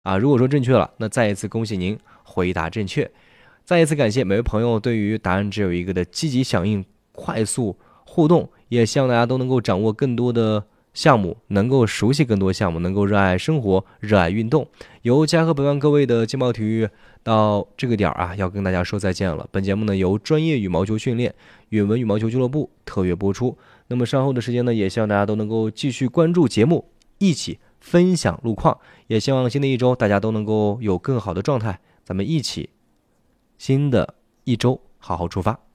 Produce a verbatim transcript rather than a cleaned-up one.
啊。如果说正确了，那再一次恭喜您回答正确。再一次感谢每位朋友对于答案只有一个的积极响应、快速互动，也希望大家都能够掌握更多的项目，能够熟悉更多项目，能够热爱生活，热爱运动。由嘉禾陪伴各位的劲爆体育到这个点儿啊，要跟大家说再见了。本节目呢由专业羽毛球训练允文羽毛球俱乐部特约播出。那么稍后的时间呢，也希望大家都能够继续关注节目，一起分享路况。也希望新的一周大家都能够有更好的状态，咱们一起新的一周好好出发。